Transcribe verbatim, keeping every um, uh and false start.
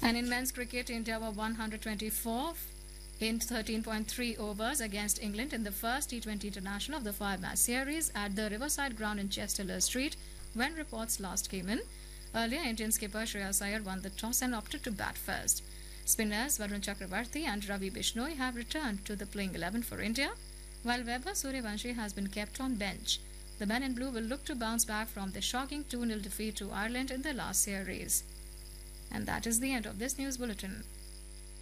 And in men's cricket, India were one hundred twenty-four in thirteen point three overs against England in the first T twenty international of the five-match series at the Riverside ground in Chester Street when reports last came in. Earlier, Indian skipper Shreyas Iyer won the toss and opted to bat first. Spinners Varun Chakravarti and Ravi Bishnoi have returned to the playing eleven for India, while Vaibhav Suryavanshi has been kept on bench. The men in blue will look to bounce back from the shocking two nil defeat to Ireland in the last series. And that is the end of this news bulletin.